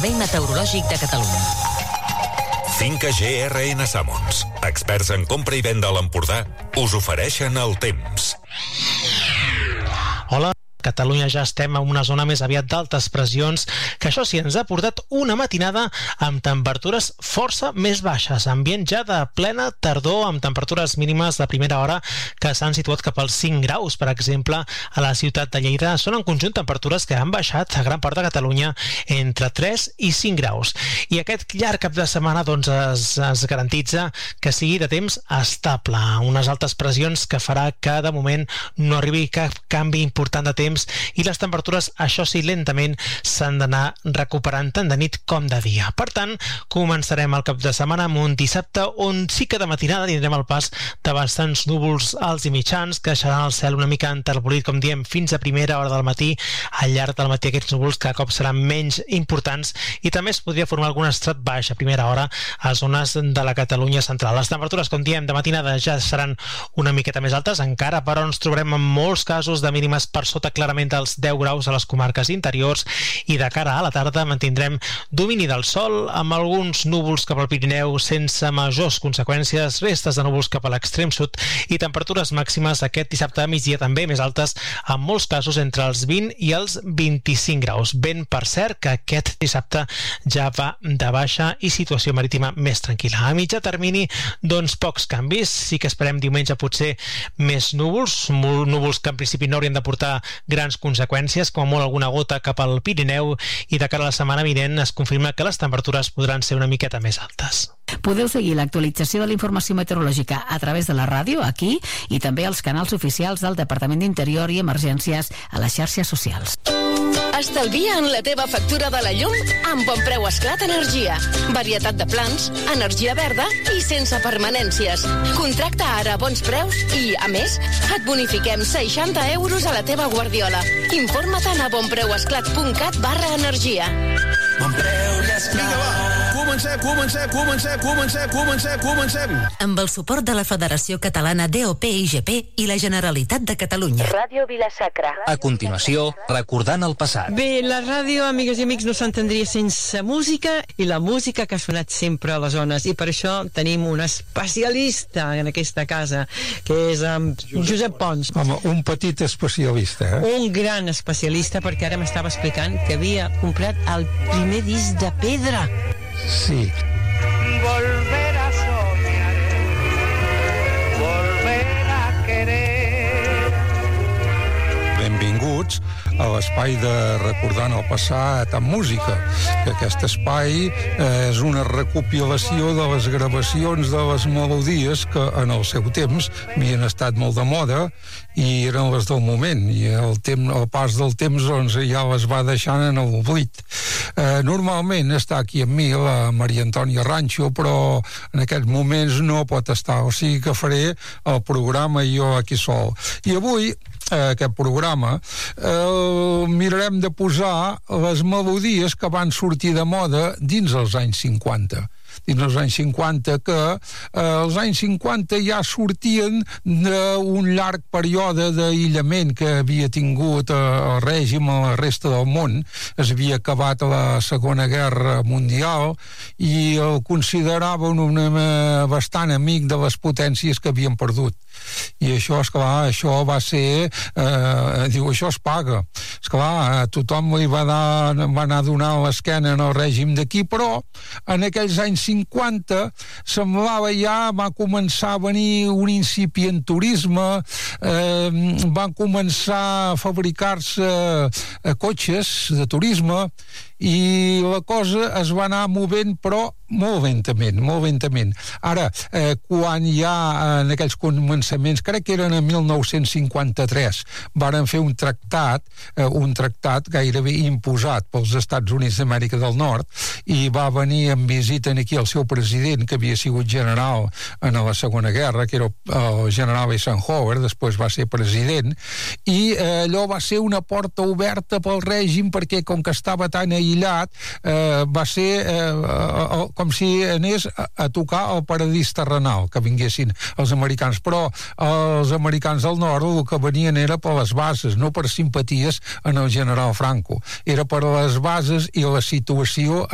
Servei Meteorològic de Catalunya. Finca GRN Sàmons, experts en compra i venda a l'Empordà, us ofereixen el temps. Hola, Catalunya ja estem en una zona més aviat d'altes pressions, que això sí, ens ha portat una matinada amb temperatures força més baixes, ambient ja de plena tardor, amb temperatures mínimes de primera hora que s'han situat cap als 5 graus, per exemple, a la ciutat de Lleida. Són en conjunt temperatures que han baixat a gran part de Catalunya entre 3 i 5 graus. I aquest llarg cap de setmana doncs, es garantitza que sigui de temps estable, unes altes pressions que farà que de moment no arribi cap canvi important de temps i les temperatures, això sí, lentament s'han d'anar recuperant tant de nit com de dia. Per tant, començarem el cap de setmana amb un dissabte on sí que de matinada tindrem el pas de bastants núvols alts i mitjans que deixaran el cel una mica enterbolit, com diem, fins a primera hora del matí. Al llarg del matí aquests núvols cada cop seran menys importants i també es podria formar algun estrat baix a primera hora a zones de la Catalunya central. Les temperatures, com diem, de matinada ja seran una miqueta més altes, encara, però ens trobarem en molts casos de mínimes per sota clarament dels 10 graus a les comarques interiors, i de cara a la tarda mantindrem domini del sol amb alguns núvols cap al Pirineu sense majors conseqüències, restes de núvols cap a l'extrem sud i temperatures màximes aquest dissabte a migdia també més altes, en molts casos entre els 20 i els 25 graus. Vent, per cert, que aquest dissabte ja va de baixa i situació marítima més tranquil·la. A mitjà termini, doncs pocs canvis, sí que esperem diumenge potser més núvols que en principi no haurien de portar grans conseqüències, com a molt alguna gota cap al Pirineu, i de cara a la setmana vinent es confirma que les temperatures podran ser una miqueta més altes. Podeu seguir l'actualització de la informació meteorològica a través de la ràdio, aquí, i també als canals oficials del Departament d'Interior i Emergències a les xarxes socials. Estalvia en la teva factura de la llum amb Bonpreu Esclat Energia. Varietat de plans, energia verda i sense permanències. Contracta ara a bons preus i, a més, et bonifiquem 60 euros a la teva guardiola. Informa't a bonpreuesclat.cat/energia. Bonpreu i Esclat. Vinga, va! Comencem! Amb el suport de la Federació Catalana DOP-IGP i la Generalitat de Catalunya. Ràdio Vila-sacra. A continuació, recordant el passat. Bé, la ràdio, amigues i amics, no s'entendria sense música, i la música que ha sonat sempre a les zones, i per això tenim un especialista en aquesta casa, que és Josep Pons. Home, un petit especialista, Un gran especialista, perquè ara m'estava explicant que havia comprat el primer disc de Pedra. Sí. Volver a soñar, volver a querer. Benvinguts a l'espai de Recordant el passat amb música, que aquest espai és una recopilació de les gravacions de les melodies que en el seu temps havien estat molt de moda i eren les del moment, i el pas del temps doncs, ja les va deixant en l'oblit. Normalment està aquí amb mi la Maria Antònia Rancho, però en aquests moments no pot estar, o sigui que faré el programa jo aquí sol. I avui aquest programa mirarem de posar les melodies que van sortir de moda dins els anys 50. Dins els anys 50, que els anys 50 ja sortien d'un llarg període d'aïllament que havia tingut el règim a la resta del món. Es havia acabat la Segona Guerra Mundial i el consideraven bastant amic de les potències que havien perdut. I això, esclar, això va ser... diu, això es paga. Esclar, tothom li va anar donant l'esquena en el règim d'aquí, però en aquells anys 50 semblava ja, va començar a venir un incipient turisme, van començar a fabricar-se cotxes de turisme i la cosa es va anar movent, però molt lentament. Ara, quan ja en aquells començaments, crec que eren en 1953, varen fer un tractat gairebé imposat pels Estats Units d'Amèrica del Nord, i va venir en visita aquí el seu president, que havia sigut general en la Segona Guerra, que era el general Eisenhower, després va ser president, i allò va ser una porta oberta pel règim, perquè com que estava tan aïllat, va ser com si anés a tocar el paradís terrenal, que vinguessin els americans, però els americans del nord el que venien era per les bases, no per simpaties en el general Franco, era per les bases i la situació